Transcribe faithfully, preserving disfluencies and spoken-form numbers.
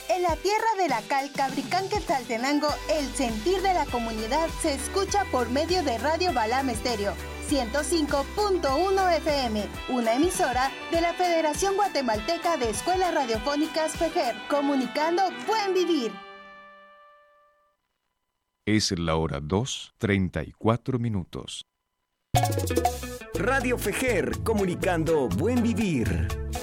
En la tierra de la cal, Cabricán, Quetzaltenango, el sentir de la comunidad se escucha por medio de Radio Balam Estéreo, ciento cinco punto uno F M, una emisora de la Federación Guatemalteca de Escuelas Radiofónicas FEJER, comunicando Buen Vivir. Es la hora dos, treinta y cuatro minutos. Radio FEJER, comunicando Buen Vivir.